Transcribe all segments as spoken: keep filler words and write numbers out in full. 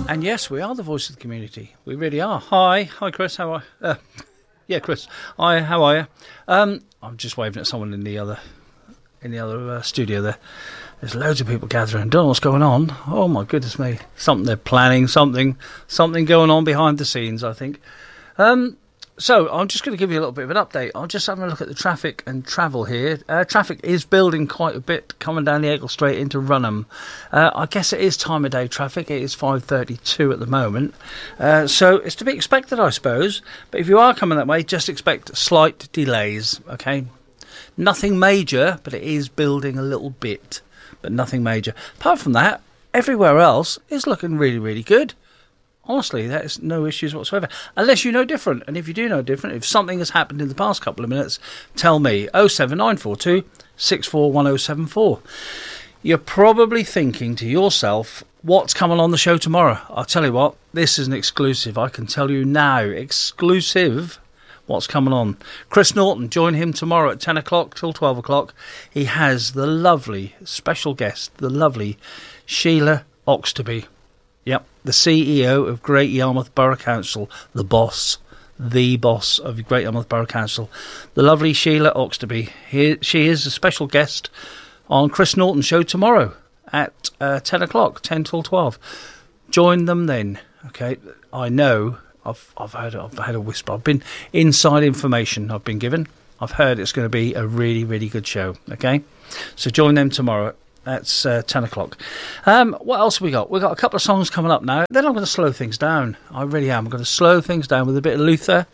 And yes, we are the voice of the community. We really are. Hi. Hi, Chris. How are you? Uh, yeah, Chris. Hi, how are you? Um, I'm just waving at someone in the other in the other uh, studio there. There's loads of people gathering. Don't know what's going on. Oh, my goodness me. Something they're planning, something something going on behind the scenes, I think. Um, so, I'm just going to give you a little bit of an update. I'm just having a look at the traffic and travel here. Uh, traffic is building quite a bit coming down the Eccles Strait into Runham. Uh, I guess it is time of day traffic. It is five thirty-two at the moment. Uh, so, it's to be expected, I suppose. But if you are coming that way, just expect slight delays, okay? Nothing major, but it is building a little bit. But nothing major. Apart from that, everywhere else is looking really, really good. Honestly, there's no issues whatsoever. Unless you know different. And if you do know different, if something has happened in the past couple of minutes, tell me. oh seven nine four two, six four one oh seven four. You're probably thinking to yourself, what's coming on the show tomorrow? I'll tell you what, this is an exclusive. I can tell you now, exclusive, what's coming on. Chris Norton, join him tomorrow at ten o'clock till twelve o'clock. He has the lovely special guest, the lovely Sheila Oxtoby. Yep, the C E O of Great Yarmouth Borough Council, the boss, the boss of Great Yarmouth Borough Council, the lovely Sheila Oxtoby. Here, she is a special guest on Chris Norton's show tomorrow at uh, ten o'clock, ten till twelve. Join them then, okay? I know, I've I've had I've had a whisper. I've been inside information I've been given. I've heard it's going to be a really, really good show, okay? So join them tomorrow. That's uh, ten o'clock. Um, what else have we got? We've got a couple of songs coming up now. Then I'm going to slow things down. I really am. I'm going to slow things down with a bit of Luther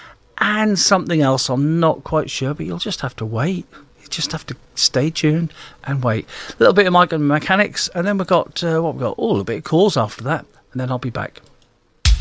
and something else. I'm not quite sure, but you'll just have to wait. You just have to stay tuned and wait. A little bit of Mike and Mechanics, and then we've got, uh, what we've got? Oh, a bit of calls after that, and then I'll be back.